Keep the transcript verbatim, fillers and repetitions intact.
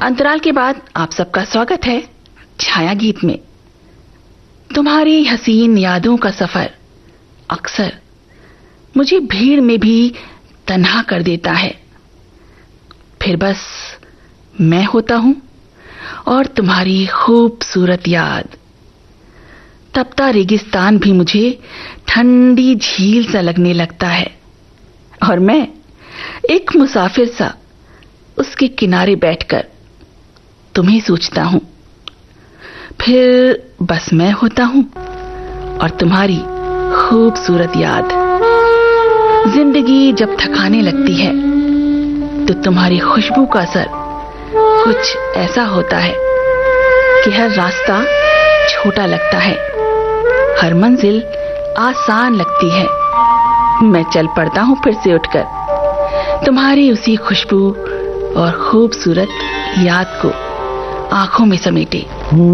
अंतराल के बाद आप सबका स्वागत है छाया गीत में। तुम्हारी हसीन यादों का सफर अक्सर मुझे भीड़ में भी तन्हा कर देता है। फिर बस मैं होता हूं और तुम्हारी खूबसूरत याद। तपता रेगिस्तान भी मुझे ठंडी झील सा लगने लगता है और मैं एक मुसाफिर सा उसके किनारे बैठकर तुम्हें सोचता हूं। फिर बस मैं होता हूं और तुम्हारी खूबसूरत याद। जिंदगी जब थकाने लगती है तो तुम्हारी खुशबू का असर कुछ ऐसा होता है कि हर रास्ता छोटा लगता है, हर मंजिल आसान लगती है। मैं चल पड़ता हूं फिर से उठकर तुम्हारी उसी खुशबू और खूबसूरत याद को आंखों में समेटे।